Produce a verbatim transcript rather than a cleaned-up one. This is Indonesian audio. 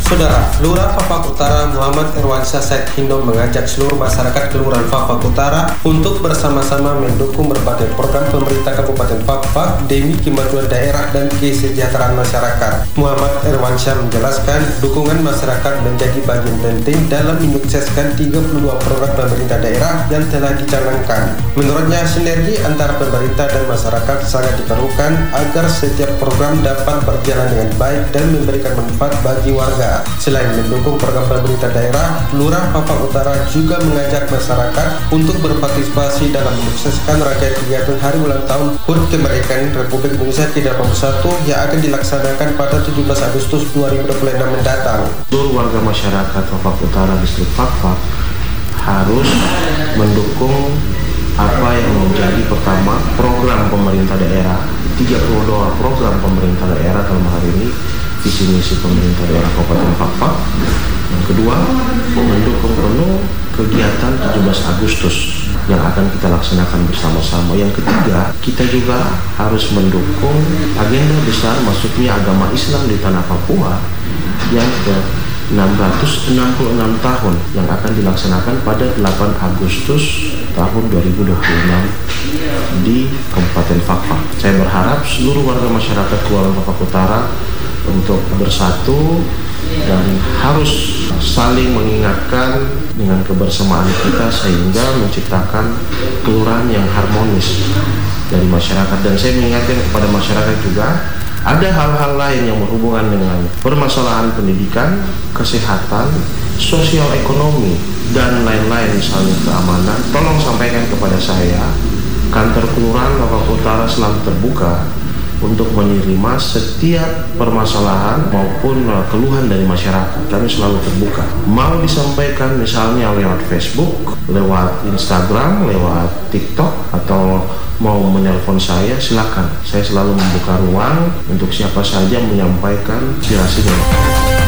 Saudara, Lurah Fafak Utara Muhammad Irwansyah Said Hindo mengajak seluruh masyarakat Kelurahan Fafak Utara untuk bersama-sama mendukung berbagai program pemerintah Kabupaten Fafak demi kemajuan daerah dan kesejahteraan masyarakat. Muhammad Irwansyah menjelaskan dukungan masyarakat menjadi bagian penting dalam menyukseskan tiga puluh dua program pemerintah daerah yang telah dicanangkan. Menurutnya, sinergi antara pemerintah dan masyarakat sangat diperlukan agar setiap program dapat berjalan dengan baik dan memberikan manfaat bagi warga. Selain mendukung program pemerintah daerah, Lurah Fafak Utara juga mengajak masyarakat untuk berpartisipasi dalam menyukseskan rangkaian kegiatan Hari Ulang Tahun H U T Kemerdekaan Republik Indonesia ke delapan puluh satu yang akan dilaksanakan pada tujuh belas Agustus dua ribu dua puluh enam mendatang. Seluruh warga masyarakat Fafak Utara Distrik Fafak harus mendukung apa yang menjadi pertama program pemerintah daerah, tiga puluh dua program pemerintah daerah dalam hari ini, visi misi pemerintah daerah Kabupaten Fafak. Yang kedua, mendukung penuh kegiatan tujuh belas Agustus yang akan kita laksanakan bersama-sama. Yang ketiga, kita juga harus mendukung agenda besar masuknya agama Islam di tanah Papua yang ke enam ratus enam puluh enam tahun yang akan dilaksanakan pada delapan Agustus tahun dua ribu dua puluh enam di Kabupaten Fafak. Saya berharap seluruh warga masyarakat Kelurahan Fafak Utara untuk bersatu dan harus saling mengingatkan dengan kebersamaan kita sehingga menciptakan kelurahan yang harmonis dari masyarakat. Dan saya mengingatkan kepada masyarakat juga, ada hal-hal lain yang berhubungan dengan permasalahan pendidikan, kesehatan, sosial ekonomi, dan lain-lain, misalnya keamanan. Tolong sampaikan kepada saya. Kantor Kelurahan Fafak Utara selalu terbuka untuk menerima setiap permasalahan maupun keluhan dari masyarakat. Kami selalu terbuka. Mau disampaikan misalnya lewat Facebook, lewat Instagram, lewat TikTok, atau mau menelpon saya, silakan. Saya selalu membuka ruang untuk siapa saja menyampaikan aspirasinya.